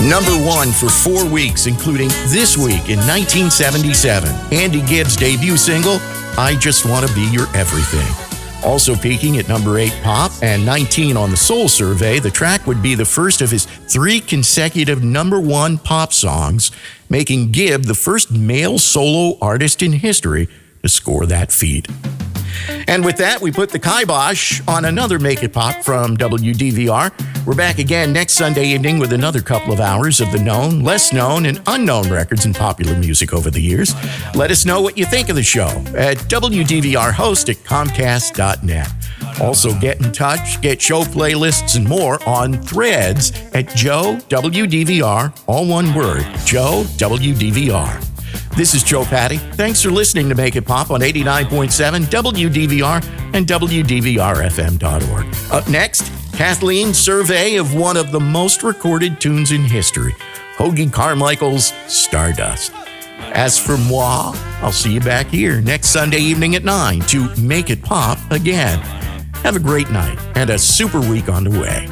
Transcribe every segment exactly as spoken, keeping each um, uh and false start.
Number one for four weeks, including this week in nineteen seventy-seven. Andy Gibbs' debut single, I Just Want to Be Your Everything. Also peaking at number eight pop and nineteen on the Soul Survey, the track would be the first of his three consecutive number one pop songs, making Gibb the first male solo artist in history to score that feat. And with that, we put the kibosh on another Make It Pop from W D V R. We're back again next Sunday evening with another couple of hours of the known, less known, and unknown records in popular music over the years. Let us know what you think of the show at W D V R host at comcast dot net. Also, get in touch, get show playlists and more on Threads at Joe W D V R, all one word, Joe W D V R. This is Joe Patty. Thanks for listening to Make It Pop on eighty-nine point seven W D V R and W D V R F M dot org. Up next, Kathleen's survey of one of the most recorded tunes in history, Hoagy Carmichael's Stardust. As for moi, I'll see you back here next Sunday evening at nine to Make It Pop again. Have a great night and a super week on the way.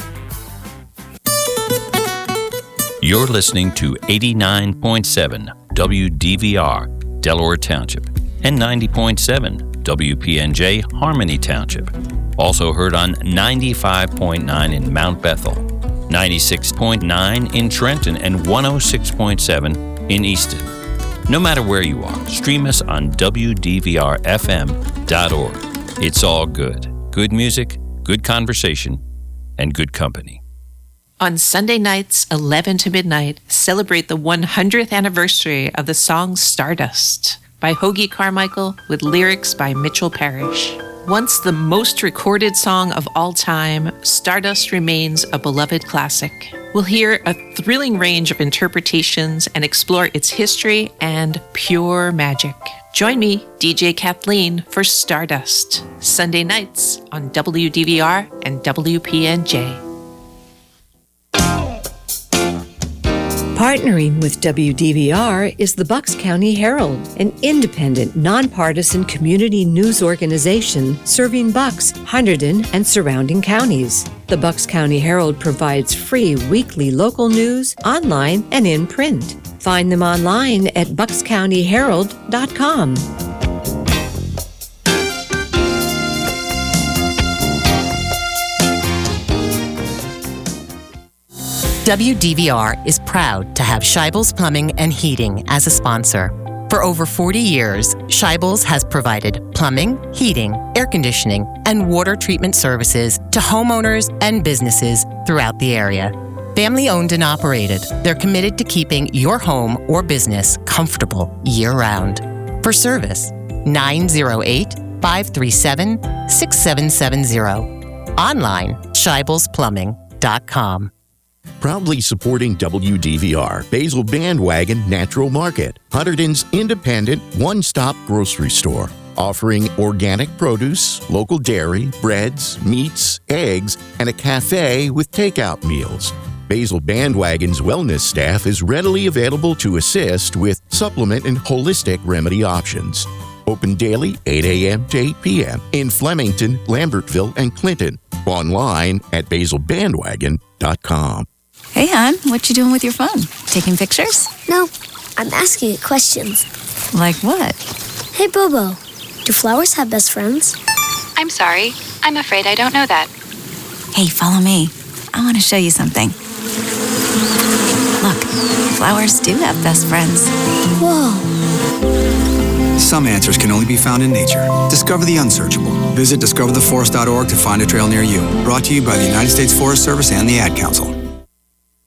You're listening to eighty-nine point seven W D V R, Delaware Township, and ninety point seven W P N J, Harmony Township. Also heard on ninety-five point nine in Mount Bethel, ninety-six point nine in Trenton, and one oh six point seven in Easton. No matter where you are, stream us on W D V R F M dot org. It's all good. Good music, good conversation, and good company. On Sunday nights, eleven to midnight, celebrate the one hundredth anniversary of the song Stardust by Hoagy Carmichael with lyrics by Mitchell Parrish. Once the most recorded song of all time, Stardust remains a beloved classic. We'll hear a thrilling range of interpretations and explore its history and pure magic. Join me, D J Kathleen, for Stardust, Sunday nights on W D V R and W P N J. Partnering with W D V R is the Bucks County Herald, an independent, nonpartisan community news organization serving Bucks, Hunterdon, and surrounding counties. The Bucks County Herald provides free weekly local news, online and in print. Find them online at bucks county herald dot com. W D V R is proud to have Scheibels Plumbing and Heating as a sponsor. For over forty years, Scheibels has provided plumbing, heating, air conditioning, and water treatment services to homeowners and businesses throughout the area. Family owned and operated, they're committed to keeping your home or business comfortable year-round. For service, nine oh eight, five three seven, six seven seven zero. Online, scheibels plumbing dot com. Proudly supporting W D V R, Basil Bandwagon Natural Market, Hunterdon's independent one-stop grocery store, offering organic produce, local dairy, breads, meats, eggs, and a cafe with takeout meals. Basil Bandwagon's wellness staff is readily available to assist with supplement and holistic remedy options. Open daily, eight a.m. to eight p.m. in Flemington, Lambertville, and Clinton. Online at basil bandwagon dot com. Hey, hon, what you doing with your phone? Taking pictures? No, I'm asking it questions. Like what? Hey, Bobo, do flowers have best friends? I'm sorry. I'm afraid I don't know that. Hey, follow me. I want to show you something. Look, flowers do have best friends. Whoa. Some answers can only be found in nature. Discover the unsearchable. Visit discover the forest dot org to find a trail near you. Brought to you by the United States Forest Service and the Ad Council.